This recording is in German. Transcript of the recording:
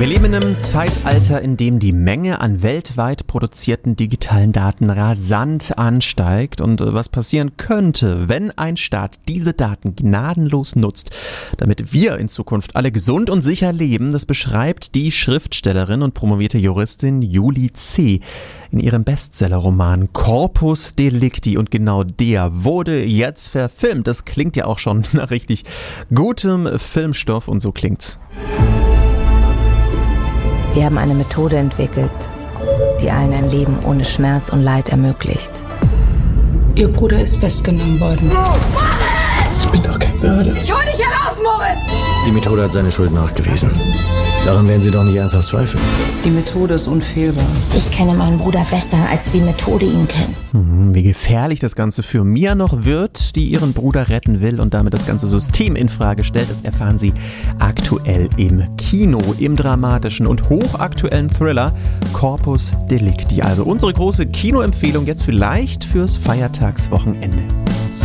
Wir leben in einem Zeitalter, in dem die Menge an weltweit produzierten digitalen Daten rasant ansteigt und was passieren könnte, wenn ein Staat diese Daten gnadenlos nutzt, damit wir in Zukunft alle gesund und sicher leben, das beschreibt die Schriftstellerin und promovierte Juristin Julie C. in ihrem Bestsellerroman Corpus Delicti, und genau der wurde jetzt verfilmt. Das klingt ja auch schon nach richtig gutem Filmstoff und so klingt's. Wir haben eine Methode entwickelt, die allen ein Leben ohne Schmerz und Leid ermöglicht. Ihr Bruder ist festgenommen worden. Ich bin doch kein Mörder. Ich hol dich heraus, Moritz! Die Methode hat seine Schuld nachgewiesen. Daran werden Sie doch nicht ernsthaft zweifeln. Die Methode ist unfehlbar. Ich kenne meinen Bruder besser, als die Methode ihn kennt. Wie gefährlich das Ganze für Mia noch wird, die ihren Bruder retten will und damit das ganze System in Frage stellt, das erfahren Sie aktuell im Kino, im dramatischen und hochaktuellen Thriller Corpus Delicti. Also unsere große Kinoempfehlung jetzt vielleicht fürs Feiertagswochenende.